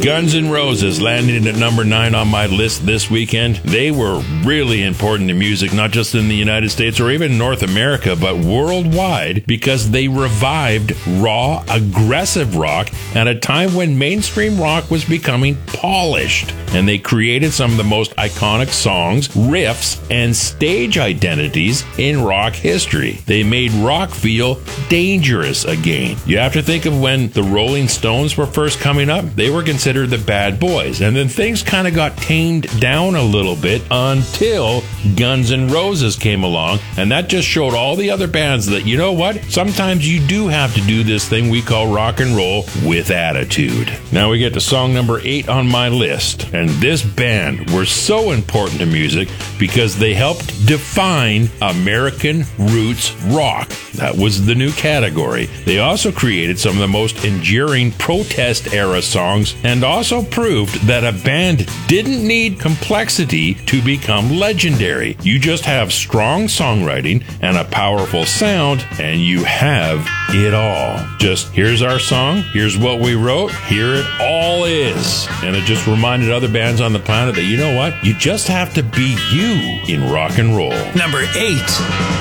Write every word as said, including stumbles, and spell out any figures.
Guns N' Roses landing at number nine on my list this weekend. They were really important to music, not just in the United States or even North America, but worldwide, because they revived raw, aggressive rock at a time when mainstream rock was becoming polished. And they created some of the most iconic songs, riffs, and stage identities in rock history. They made rock feel dangerous again. You have to think of when the Rolling Stones were first coming up. They were considered the bad boys, and then things kind of got tamed down a little bit until Guns N' Roses came along, and that just showed all the other bands that, you know what, sometimes you do have to do this thing we call rock and roll with attitude. Now we get to song number eight on my list, and this band were so important to music because they helped define American roots rock. That was the new category. They also created some of the most enduring protest era songs, and also proved that a band didn't need complexity to become legendary. You just have strong songwriting and a powerful sound, and you have it all. Just here's our song, here's what we wrote, here it all is. And it just reminded other bands on the planet that, you know what, you just have to be you in rock and roll. Number eight.